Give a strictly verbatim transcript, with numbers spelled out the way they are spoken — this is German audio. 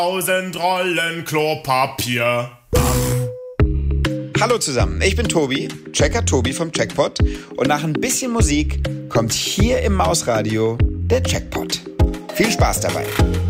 Tausend Rollen Klopapier. Hallo zusammen, ich bin Tobi, Checker Tobi vom Checkpot und nach ein bisschen Musik kommt hier im Mausradio der Checkpot. Viel Spaß dabei.